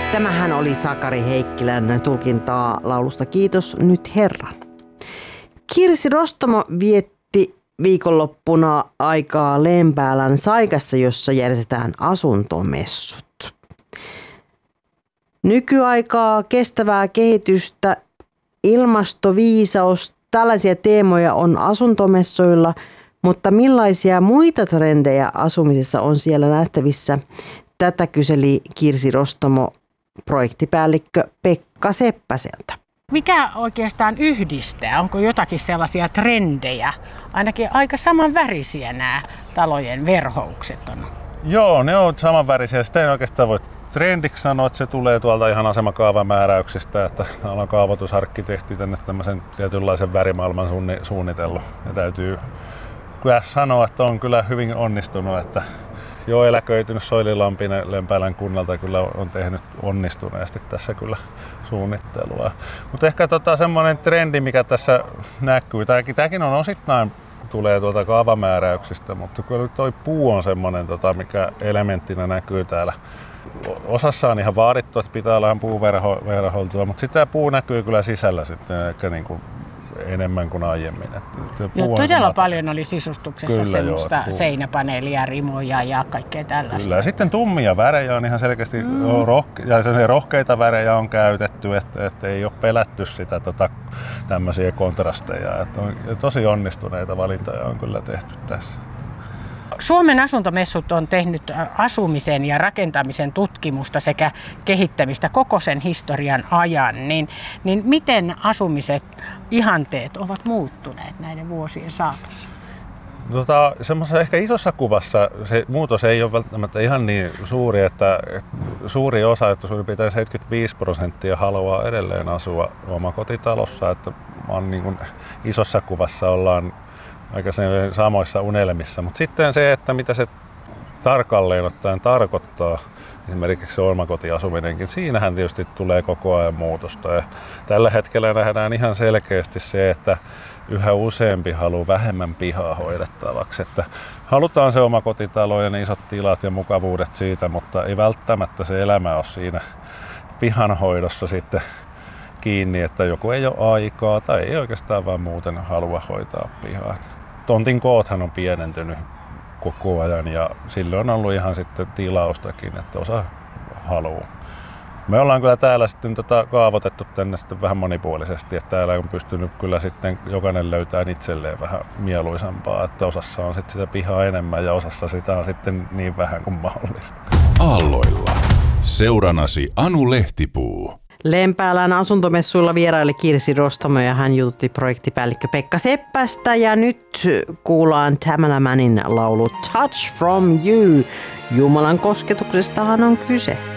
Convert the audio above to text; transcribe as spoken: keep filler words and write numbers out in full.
Tämähän oli Sakari Heikkilän tulkintaa laulusta Kiitos nyt Herran. Kirsi Rostamo vietti viikonloppuna aikaa Lempäälän Saikassa, jossa järjestetään asuntomessut. Nykyaikaa, kestävää kehitystä, ilmastoviisaus, tällaisia teemoja on asuntomessoilla, mutta millaisia muita trendejä asumisessa on siellä nähtävissä? Tätä kyseli Kirsi Rostamo projektipäällikkö Pekka Seppäseltä. Mikä oikeastaan yhdistää? Onko jotakin sellaisia trendejä? Ainakin aika samanvärisiä nämä talojen verhoukset on. Joo, ne on samanvärisiä. Sitä ei oikeastaan voi trendiksi sanoa, että se tulee tuolta ihan asemakaavamääräyksistä, että täällä on kaavoitusarkkitehti tänne tämmöisen tietynlaisen värimaailman suunnitellut. Ja täytyy kyllä sanoa, että on kyllä hyvin onnistunut, että jo eläköitynyt Soili Lampinen Lempäälän kunnalta kyllä on tehnyt onnistuneesti tässä kyllä suunnittelua. Mutta ehkä tota semmoinen trendi, mikä tässä näkyy, tämäkin, tämäkin on osittain tulee tuolta kaavamääräyksistä, mutta kyllä toi puu on semmoinen, tota, mikä elementtinä näkyy täällä. Osassa on ihan vaadittu, että pitää olla ihan puuverhoiltua, mutta sitten tämä puu näkyy kyllä sisällä sitten ehkä niin kuin enemmän kuin aiemmin. Joo, todella paljon oli sisustuksessa kyllä, semmoista joo, seinäpaneelia, rimoja ja kaikkea tällaista. Kyllä, ja sitten tummia värejä on ihan selkeästi, mm. rohke- ja sellaisia rohkeita värejä on käytetty, että, että ei ole pelätty sitä tota, tämmöisiä kontrasteja. Että on, tosi onnistuneita valintoja on kyllä tehty tässä. Suomen asuntomessut on tehnyt asumisen ja rakentamisen tutkimusta sekä kehittämistä koko sen historian ajan. Niin, niin miten asumiset ihanteet ovat muuttuneet näiden vuosien saatossa? Tota, semmoisessa ehkä isossa kuvassa se muutos ei ole välttämättä ihan niin suuri, että suuri osa, että suurin piirtein seitsemänkymmentäviisi prosenttia haluaa edelleen asua omakotitalossa. Että on niin kuin isossa kuvassa ollaan aika samoissa unelmissa, mutta sitten se, että mitä se tarkalleen ottaen tarkoittaa, esimerkiksi se omakotiasuminenkin, siinähän tietysti tulee koko ajan muutosta. Ja tällä hetkellä nähdään ihan selkeästi se, että yhä useampi haluaa vähemmän pihaa hoidettavaksi. Että halutaan se omakotitalo ja ne isot tilat ja mukavuudet siitä, mutta ei välttämättä se elämä ole siinä pihanhoidossa sitten kiinni, että joku ei ole aikaa tai ei oikeastaan vaan muuten halua hoitaa pihaa. Tontin koothan on pienentynyt koko ajan ja silloin on ollut ihan sitten tilaustakin, että osa haluaa. Me ollaan kyllä täällä sitten tota kaavoitettu tänne sitten vähän monipuolisesti, että täällä on pystynyt kyllä sitten jokainen löytämään itselleen vähän mieluisampaa, että osassa on sitten sitä pihaa enemmän ja osassa sitä on sitten niin vähän kuin mahdollista. Aalloilla. Seuranasi Anu Lehtipuu. Lempäälän asuntomessuilla vieraili Kirsi Rostamo ja hän jututti projektipäällikkö Pekka Seppästä. Ja nyt kuullaan Tamala Mannin laulu Touch from You. Jumalan kosketuksestahan on kyse.